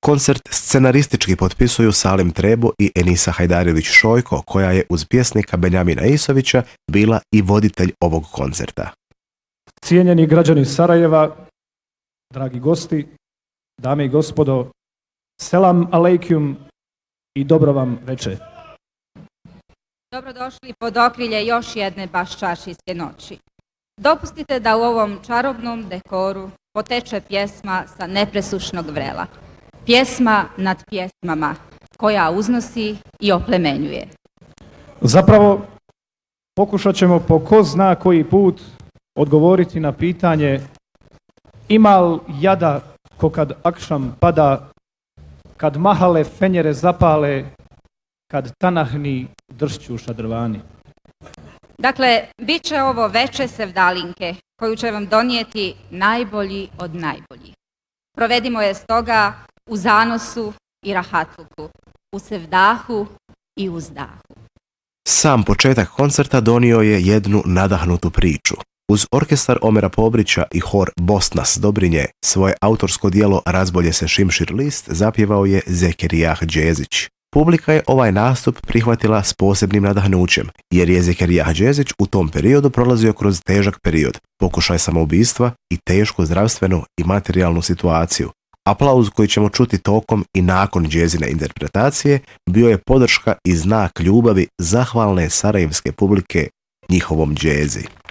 Koncert scenaristički potpisuju Salim Trebo i Enisa Hajdarević-Šojko, koja je uz pjesnika Benjamina Isovića bila i voditelj ovog koncerta. Cijenjeni građani Sarajeva, dragi gosti, dame i gospodo, selam alejkum i dobro vam večer. Dobrodošli pod okrilje još jedne baščaršijske noći. Dopustite da u ovom čarobnom dekoru poteče pjesma sa nepresušnog vrela. Pjesma nad pjesmama koja uznosi i oplemenjuje. Zapravo, pokušat ćemo po ko zna koji put odgovoriti na pitanje ima li jada ko kad akšam pada, kad mahale fenjere zapale, kad tanahni dršću šadrvani. Dakle, bit će ovo veče sevdalinke koju će vam donijeti najbolji od najboljih. Provedimo je stoga u zanosu i rahatluku, u sevdahu i uzdahu. Sam početak koncerta donio je jednu nadahnutu priču. Uz orkestar Omera Pobrića i hor Bosna s Dobrinje svoje autorsko djelo Razbolje se šimšir list zapjevao je Zekerijah Đezić. Publika je ovaj nastup prihvatila s posebnim nadahnućem, jer je Zekerijah Đezić u tom periodu prolazio kroz težak period, pokušaj samoubistva i tešku zdravstvenu i materijalnu situaciju. Aplauz koji ćemo čuti tokom i nakon Đezine interpretacije bio je podrška i znak ljubavi zahvalne sarajevske publike njihovom Đezi.